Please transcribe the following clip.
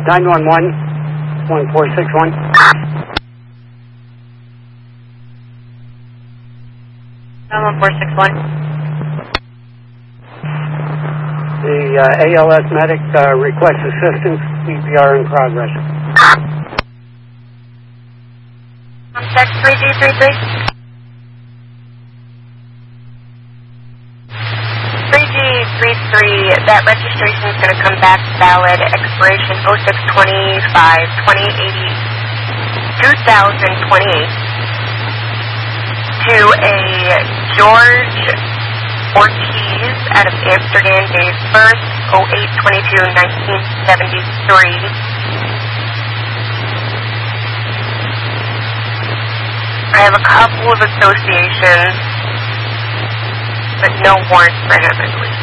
911, 1461. I'm 1461. The ALS medic requests assistance. CPR in progress. Contact 3G33. 3G33, that registration is going to come back valid, expiration 0625-2080, 2028, to a George Ortiz out of Amsterdam, date of birth 08/22/1973. I have a couple of associations, but no warrants for him, I believe.